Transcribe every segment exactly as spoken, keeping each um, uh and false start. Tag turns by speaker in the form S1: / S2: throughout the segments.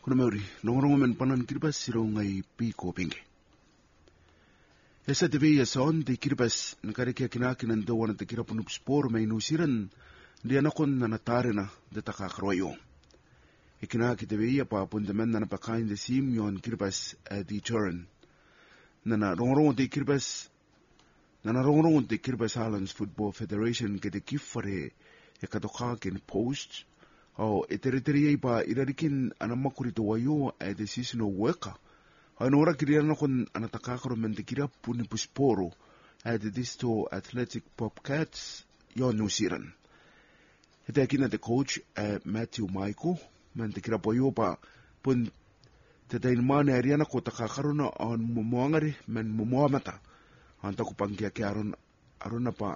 S1: Kuna meuri, nongorongo men panan kiribas siro ngai pi ko pinge. Esa te vei son te kiribas nkare kia kinaki nan dawana te kirapunup spor mai nusiran di anakon na natarena de takakroyo. E kinaki te vei apa pundamen na napakain de sim yon kiribas a deterrent. Nana rongorongo te kiribas Nana rongorongo te Kiribati Islands Football Federation ke te kifare e katoka ke ni post o e tereteri ei pa irarikin ana makuri to wayo e te seasonal worker. Ai no ora kiri ana kon ana takakaro men te kira puni pusporo e te Disto Athletic Bobcats yo New Zealand. E te akina te coach e Matthew Michael men te kira poyo pa pun te tein mane ariana ko takakaro na on mumoangari men mumoamata. Anta ku pangkia ke aron arona pa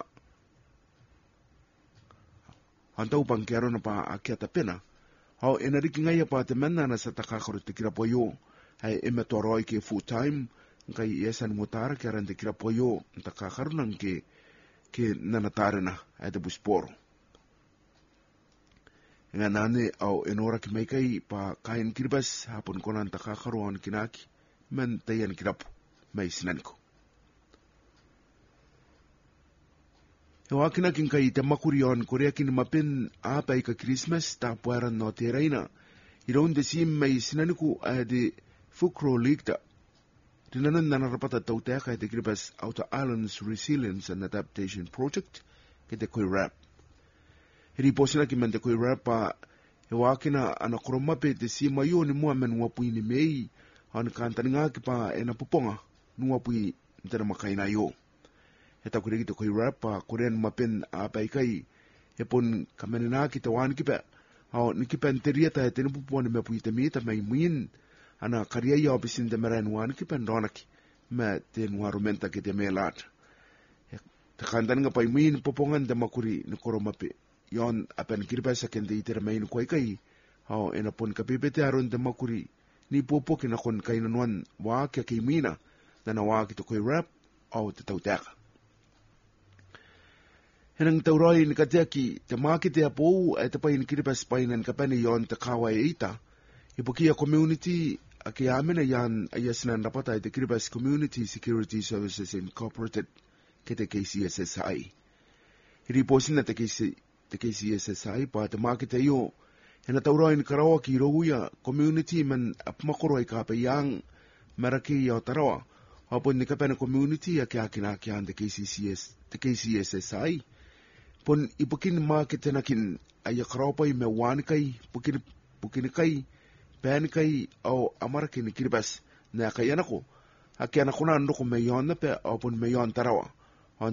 S1: Anta ku pangkia arona pa akia ta pena. Hau enariki ngai pa te mena na sa takakaro te kira poyo ai eme toroi ke full time ngai esan mutara ke aran te kira poyo takakaro nang ke ke nanatarena ai te busporo. Nga nane au enora ki mai kai pa kain kiribas hapon konan takakaro an kinaki men tayan kirapo mai sinaniko. E wakina kin kai te makuri on korea kin mapin apai ka Christmas ta puaran no te reina. I raun de sim mai sinaniku a de Fukro League ta. Tinanan nana rapata tau te aka te Kiribati Outer Islands Resilience and Adaptation Project ke te koi rap. Hiri posina ki man te koi rap pa e wakina ana koromape te sim mai o ni mua men wapui ni mei an kantaninga ki pa e na puponga nuapui ntena makaina yo. He taku reki te koi rapa, korean mapen a paikai, he pon kamenena ki te wan kipe, au ni kipe anteriata e tene pupuane me pui te mita mai muin, ana karia ia opisin te mera wan kipe ndonaki, me te nuarumenta ki te mea lata. Te kantaninga pai muin popongan te makuri ni koro mape, yon apen kiripasa kente i tere mai ni koi kai, au ena pon kapipete aron te makuri, ni popo ki na kon kainanuan waa kia ki muina, dana waa ki te koi rap, au te tauteka. Henang tauroi ni katea ki te mākete a pou e te pai ni Kiribati painan ka pane yon te kawa e ita. I poki a community a ke amena yan a yasinan rapata e te Kiribati Community Security Services Incorporated ke te K C S S I. Hiri posina te K C S S I pa te mākete io. Hena tauroi ni karawa ki rohuia community man apmakoro i kāpe yang maraki i au tarawa. Hapon ni ka pane community a ke akina ki an te K C S S I. Pon i pukin market na kin ay karopa i me wani kai pukin pukin kai pen kai au amara kin Kiribati na kay anako aki anako na ando ko me yon na pe au pon me yon tarawa